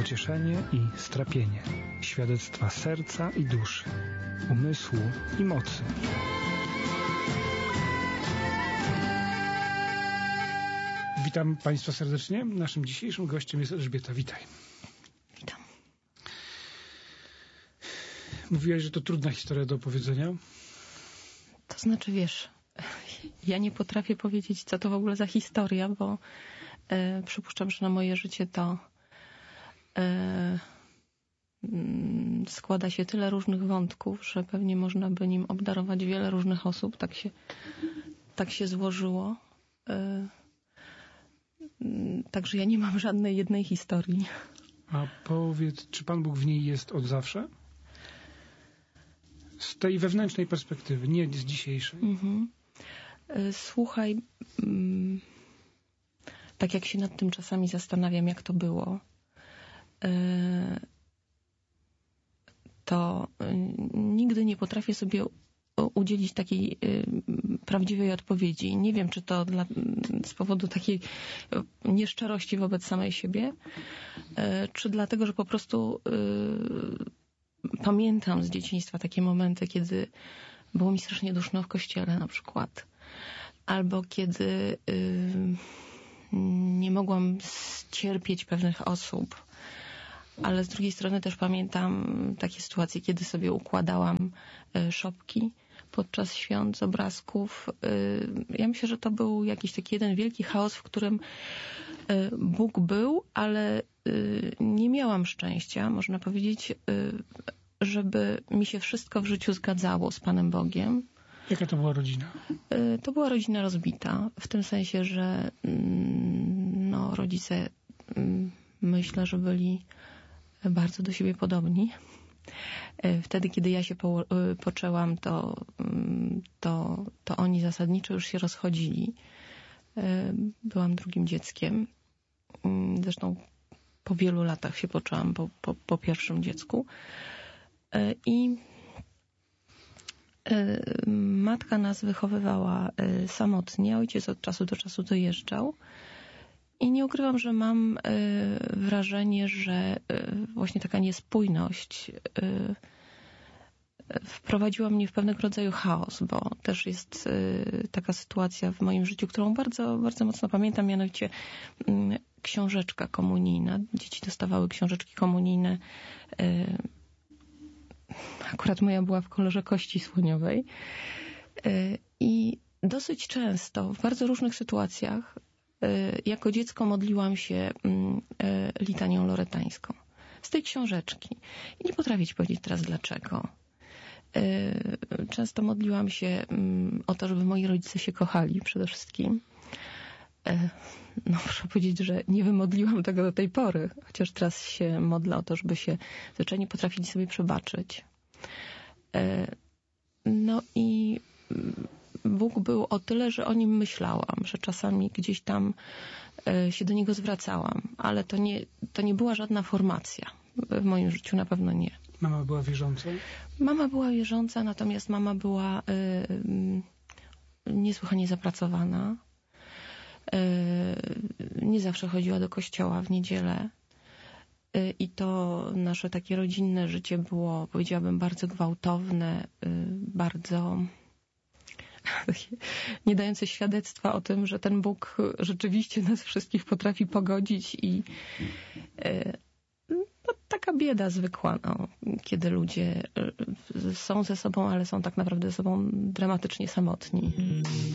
pocieszenie i strapienie, świadectwa serca i duszy, umysłu i mocy. Witam Państwa serdecznie. Naszym dzisiejszym gościem jest Elżbieta. Witaj. Witam. Mówiłaś, że to trudna historia do opowiedzenia. To znaczy, wiesz, ja nie potrafię powiedzieć, co to w ogóle za historia, bo przypuszczam, że na moje życie to składa się tyle różnych wątków, że pewnie można by nim obdarować wiele różnych osób. Tak się złożyło. Także ja nie mam żadnej jednej historii. A powiedz, czy Pan Bóg w niej jest od zawsze? Z tej wewnętrznej perspektywy, nie z dzisiejszej. Słuchaj, tak jak się nad tym czasami zastanawiam, jak to było, to nigdy nie potrafię sobie udzielić takiej prawdziwej odpowiedzi. Nie wiem, czy to z powodu takiej nieszczerości wobec samej siebie, czy dlatego, że po prostu pamiętam z dzieciństwa takie momenty, kiedy było mi strasznie duszno w kościele na przykład. Albo kiedy nie mogłam cierpieć pewnych osób. Ale z drugiej strony też pamiętam takie sytuacje, kiedy sobie układałam szopki podczas świąt z obrazków. Ja myślę, że to był jakiś taki jeden wielki chaos, w którym Bóg był, ale nie miałam szczęścia, można powiedzieć, żeby mi się wszystko w życiu zgadzało z Panem Bogiem. Jaka to była rodzina? To była rodzina rozbita, w tym sensie, że rodzice myślę, że byli bardzo do siebie podobni. Wtedy, kiedy ja się poczęłam, to oni zasadniczo już się rozchodzili. Byłam drugim dzieckiem. Zresztą po wielu latach się poczęłam po pierwszym dziecku. I matka nas wychowywała samotnie. Ojciec od czasu do czasu dojeżdżał. I nie ukrywam, że mam wrażenie, że właśnie taka niespójność wprowadziła mnie w pewnego rodzaju chaos, bo też jest taka sytuacja w moim życiu, którą bardzo, bardzo mocno pamiętam, mianowicie książeczka komunijna. Dzieci dostawały książeczki komunijne. Akurat moja była w kolorze kości słoniowej. I dosyć często, w bardzo różnych sytuacjach, jako dziecko modliłam się litanią loretańską z tej książeczki. I nie potrafię ci powiedzieć teraz dlaczego. Często modliłam się o to, żeby moi rodzice się kochali przede wszystkim. Muszę powiedzieć, że nie wymodliłam tego do tej pory, chociaż teraz się modlę o to, żeby się zwyczajnie potrafili sobie przebaczyć. I Bóg był o tyle, że o nim myślałam, że czasami gdzieś tam się do niego zwracałam, ale to nie była żadna formacja w moim życiu, na pewno nie. Mama była wierząca? Mama była wierząca, natomiast mama była niesłychanie zapracowana. Nie zawsze chodziła do kościoła w niedzielę. I to nasze takie rodzinne życie było, powiedziałabym, bardzo gwałtowne, bardzo nie dające świadectwa o tym, że ten Bóg rzeczywiście nas wszystkich potrafi pogodzić i taka bieda zwykła, kiedy ludzie są ze sobą, ale są tak naprawdę ze sobą dramatycznie samotni.